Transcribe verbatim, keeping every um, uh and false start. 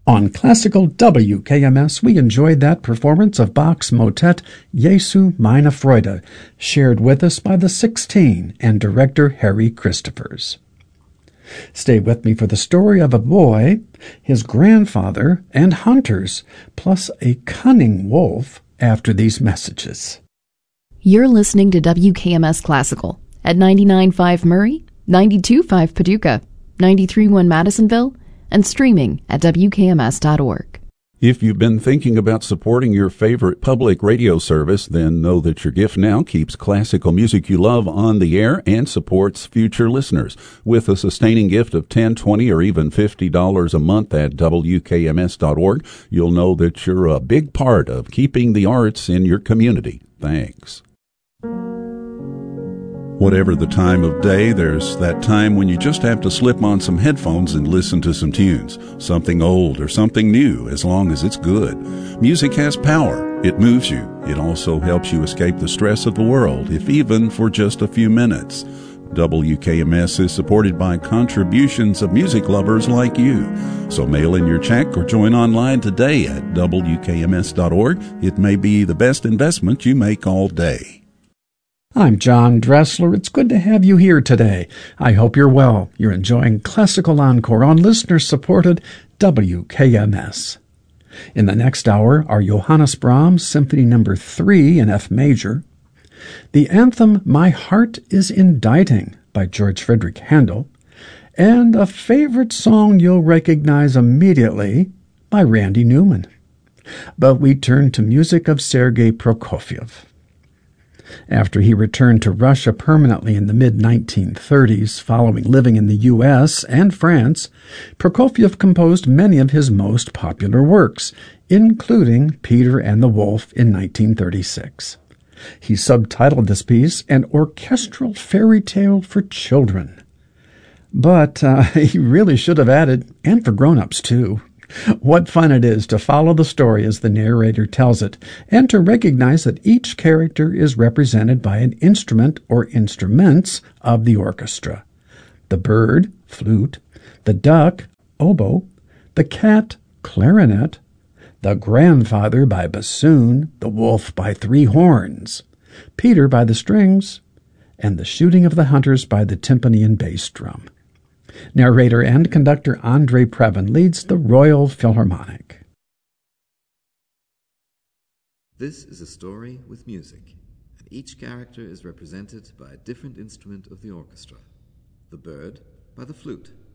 On classical W K M S, we enjoyed that performance of Bach's motet Jesu meine Freude, shared with us by the Sixteen and director Harry Christophers. Stay with me for the story of a boy, his grandfather, and hunters, plus a cunning wolf after these messages. You're listening to W K M S Classical at ninety-nine point five Murray, ninety-two point five Paducah, ninety-three point one Madisonville, and streaming at W K M S dot org. If you've been thinking about supporting your favorite public radio service, then know that your gift now keeps classical music you love on the air and supports future listeners. With a sustaining gift of ten dollars, twenty dollars, or even fifty dollars a month at W K M S dot org, you'll know that you're a big part of keeping the arts in your community. Thanks. Whatever the time of day, there's that time when you just have to slip on some headphones and listen to some tunes. Something old or something new, as long as it's good. Music has power. It moves you. It also helps you escape the stress of the world, if even for just a few minutes. W K M S is supported by contributions of music lovers like you. So mail in your check or join online today at W K M S dot org. It may be the best investment you make all day. I'm John Dressler. It's good to have you here today. I hope you're well. You're enjoying Classical Encore on listener-supported W K M S. In the next hour are Johannes Brahms Symphony Number three in F major, the anthem My Heart is Inditing by George Friedrich Handel, and a favorite song you'll recognize immediately by Randy Newman. But we turn to music of Sergei Prokofiev. After he returned to Russia permanently in the mid nineteen thirties, following living in the U S and France, Prokofiev composed many of his most popular works, including Peter and the Wolf in nineteen thirty-six. He subtitled this piece An Orchestral Fairy Tale for Children. But uh, he really should have added, and for grown-ups too. What fun it is to follow the story as the narrator tells it, and to recognize that each character is represented by an instrument or instruments of the orchestra. The bird, flute, the duck, oboe, the cat, clarinet, the grandfather by bassoon, the wolf by three horns, Peter by the strings, and the shooting of the hunters by the timpani and bass drum. Narrator and conductor Andrei Previn leads the Royal Philharmonic. This is a story with music, and each character is represented by a different instrument of the orchestra. The bird by the flute,